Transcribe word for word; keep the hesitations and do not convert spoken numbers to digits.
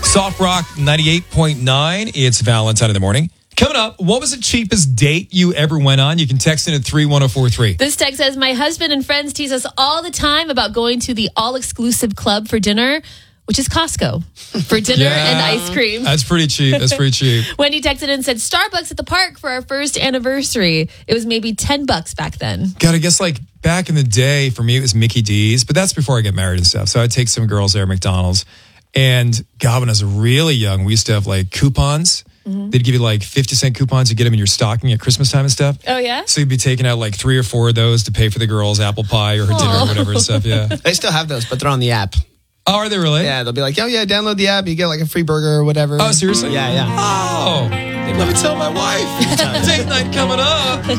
Soft Rock ninety-eight point nine. It's Valentine in the morning. Coming up, what was the cheapest date you ever went on? You can text in at three one zero four three. This text says, my husband and friends tease us all the time about going to the all-exclusive club for dinner, which is Costco, for dinner Yeah. and ice cream. That's pretty cheap. That's pretty cheap. Wendy texted in and said, Starbucks at the park for our first anniversary. It was maybe ten bucks back then. God, I guess like back in the day, for me, it was Mickey D's, but that's before I get married and stuff. So I'd take some girls there at McDonald's. And God, when I was really young, we used to have like coupons. Mm-hmm. They'd give you like fifty cent coupons. You get them in your stocking at Christmas time and stuff. Oh, yeah? So you'd be taking out like three or four of those to pay for the girls' apple pie or her dinner or whatever and stuff. Yeah. They still have those, but they're on the app. Oh, are they really? Yeah, they'll be like, oh, yeah, download the app. You get like a free burger or whatever. Oh, seriously? Yeah, yeah. Oh, let me tell my wife. Date night coming up.